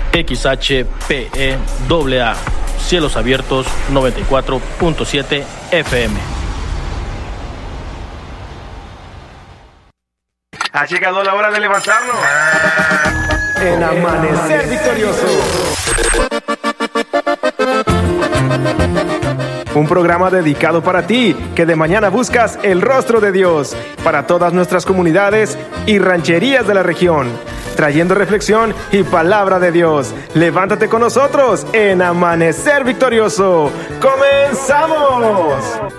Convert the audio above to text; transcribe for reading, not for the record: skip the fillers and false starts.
XHPE AA, Cielos Abiertos 94.7 FM. Ha llegado la hora de levantarnos. En Amanecer Victorioso. Un programa dedicado para ti, que de mañana buscas el rostro de Dios, para todas nuestras comunidades y rancherías de la región, trayendo reflexión y palabra de Dios. Levántate con nosotros en Amanecer Victorioso. ¡Comenzamos!